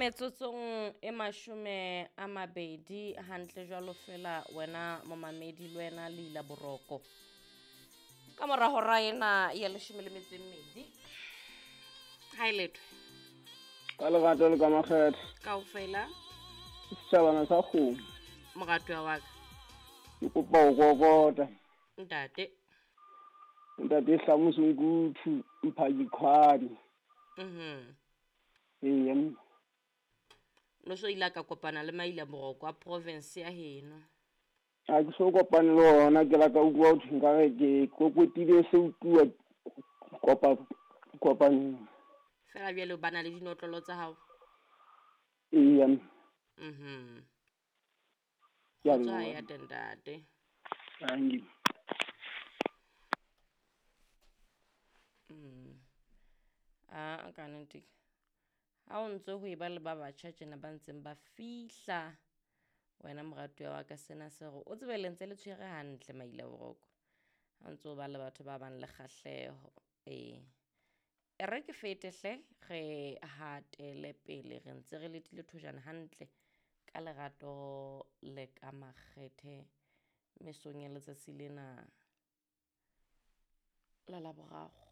metsotsong e mashume a mabedi hantle jwalo fela wena momamedi le wena le ila boroko ka mora hora ena ya 12 ha iletwe ka legato le ka makgetho kaofela setšhabana sa kgomo mogatwa wa ka ke kopa go kokota ntate ntate Hlamusunguthu Mphadikhwane ee no so ila ka kopana le maila boroko a province ya heno a ke so kopane le ona ke la ka utlwa ho thwe nkare ke kokotile se utlwa kopane fela bjale bana le dinotlolo tsa hao ee ya tswa ya tentate hangi ka nnete ha o ntse ho eba le ba batjha tjena ba ntseng ba fihla wena moratuwa wa ka sena se go o tsebe le ntse le tshwere hantle maila boroko ha ntse o ba le batho ba bang le kgahleho re ke fetehle re hatele pele re ntse re letile thojana hantle ka lerato le ka makgethe mesong ya letsatsi lena la laboraro